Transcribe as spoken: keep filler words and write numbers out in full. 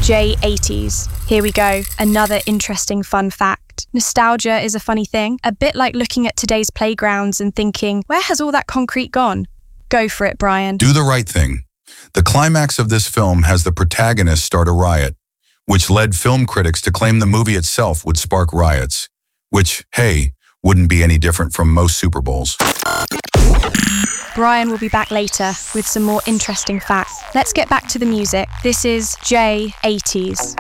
J eighties. Here we go, another interesting fun fact. Nostalgia is a funny thing, a bit like looking at today's playgrounds and thinking, where has all that concrete gone? Go for it, Brian. Do the right thing. The climax of this film has the protagonist start a riot, which led film critics to claim the movie itself would spark riots, which, hey, wouldn't be any different from most Super Bowls. Brian will be back later with some more interesting facts. Let's get back to the music. This is J eighties.